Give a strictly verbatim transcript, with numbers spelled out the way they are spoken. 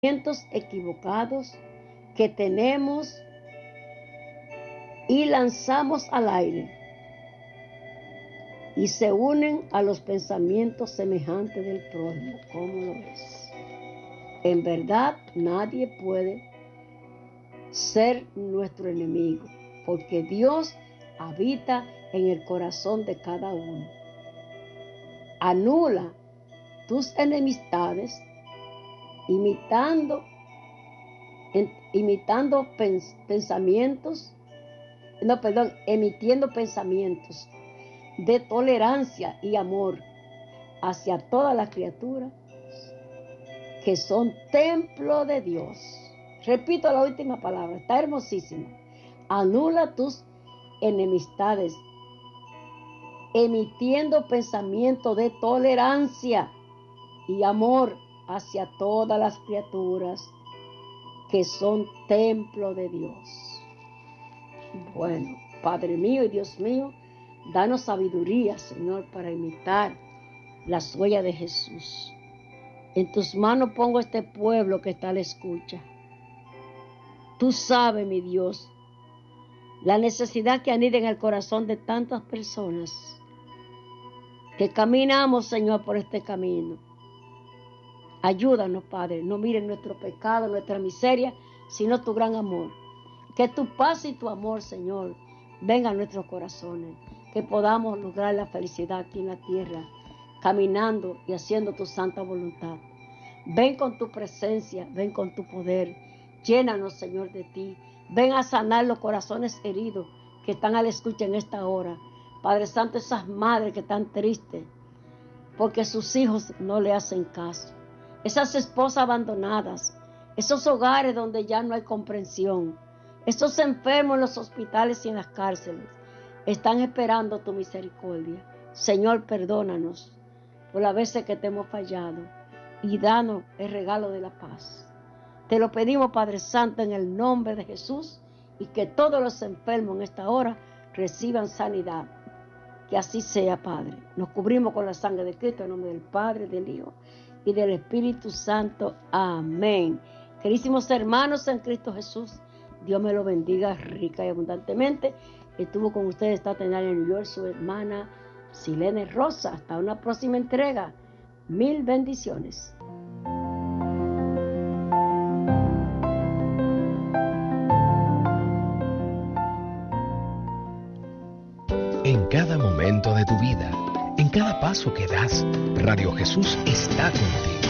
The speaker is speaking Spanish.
pensamientos equivocados que tenemos y lanzamos al aire y se unen a los pensamientos semejantes del prójimo. ¿Cómo lo ves? En verdad, nadie puede ser nuestro enemigo, porque Dios habita en el corazón de cada uno. Anula tus enemistades imitando, en, imitando pens, pensamientos, no, perdón, emitiendo pensamientos de tolerancia y amor hacia todas las criaturas que son templo de Dios. Repito la última palabra, está hermosísima. Anula tus enemistades, emitiendo pensamientos de tolerancia y amor hacia todas las criaturas que son templo de Dios. Bueno, Padre mío y Dios mío, danos sabiduría, Señor, para imitar las huellas de Jesús. En tus manos pongo este pueblo que está a la escucha. Tú sabes, mi Dios, la necesidad que anida en el corazón de tantas personas que caminamos, Señor, por este camino. Ayúdanos, Padre, no miren nuestro pecado, nuestra miseria, sino tu gran amor. Que tu paz y tu amor, Señor, vengan a nuestros corazones, que podamos lograr la felicidad aquí en la tierra, caminando y haciendo tu santa voluntad. Ven con tu presencia, ven con tu poder, llénanos, Señor, de ti. Ven a sanar los corazones heridos que están a la escucha en esta hora. Padre Santo, esas madres que están tristes porque sus hijos no le hacen caso. Esas esposas abandonadas, esos hogares donde ya no hay comprensión, esos enfermos en los hospitales y en las cárceles, están esperando tu misericordia. Señor, perdónanos por las veces que te hemos fallado y danos el regalo de la paz. Te lo pedimos, Padre Santo, en el nombre de Jesús, y que todos los enfermos en esta hora reciban sanidad. Que así sea, Padre. Nos cubrimos con la sangre de Cristo en nombre del Padre, del Hijo y del Espíritu Santo. Amén. Querísimos hermanos en Cristo Jesús, Dios me lo bendiga rica y abundantemente. Estuvo con ustedes esta tarde en New York su hermana Silene Rosa. Hasta una próxima entrega. Mil bendiciones. En cada momento de tu vida, en cada paso que das, Radio Jesús está contigo.